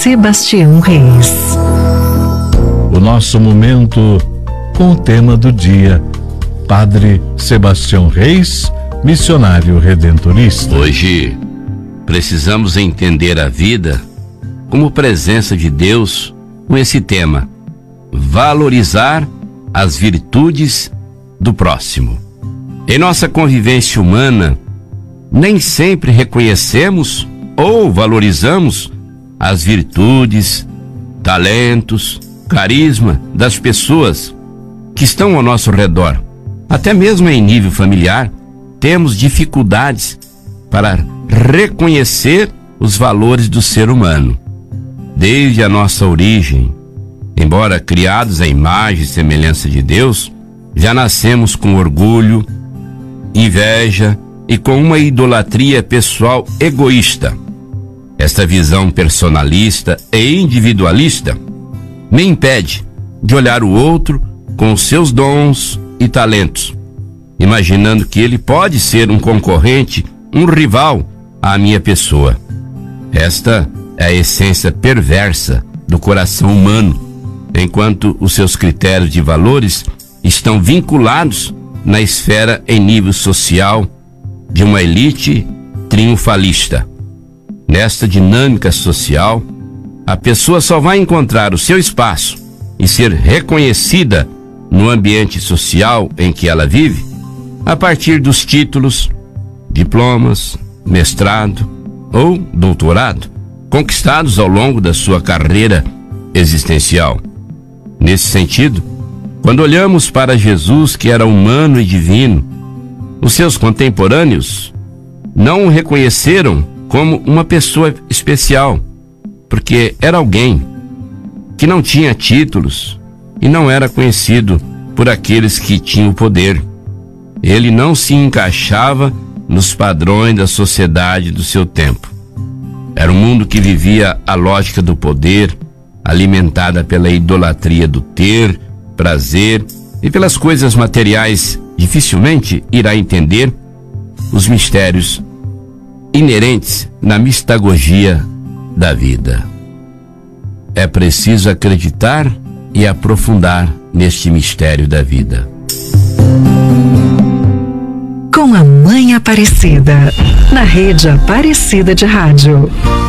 Sebastião Reis. O nosso momento com o tema do dia, Padre Sebastião Reis, missionário redentorista. Hoje precisamos entender a vida como presença de Deus com esse tema: valorizar as virtudes do próximo. Em nossa convivência humana, nem sempre reconhecemos ou valorizamos as virtudes, talentos, carisma das pessoas que estão ao nosso redor. Até mesmo em nível familiar, temos dificuldades para reconhecer os valores do ser humano. Desde a nossa origem, embora criados à imagem e semelhança de Deus, já nascemos com orgulho, inveja e com uma idolatria pessoal egoísta. Esta visão personalista e individualista me impede de olhar o outro com os seus dons e talentos, imaginando que ele pode ser um concorrente, um rival à minha pessoa. Esta é a essência perversa do coração humano, enquanto os seus critérios de valores estão vinculados na esfera em nível social de uma elite triunfalista. Nesta dinâmica social, a pessoa só vai encontrar o seu espaço e ser reconhecida no ambiente social em que ela vive a partir dos títulos, diplomas, mestrado ou doutorado conquistados ao longo da sua carreira existencial. Nesse sentido, quando olhamos para Jesus, que era humano e divino, os seus contemporâneos não o reconheceram como uma pessoa especial, porque era alguém que não tinha títulos e não era conhecido por aqueles que tinham poder. Ele não se encaixava nos padrões da sociedade do seu tempo. Era um mundo que vivia a lógica do poder, alimentada pela idolatria do ter, prazer e pelas coisas materiais. Dificilmente irá entender os mistérios inerentes na mistagogia da vida. É preciso acreditar e aprofundar neste mistério da vida. Com a Mãe Aparecida, na Rede Aparecida de Rádio.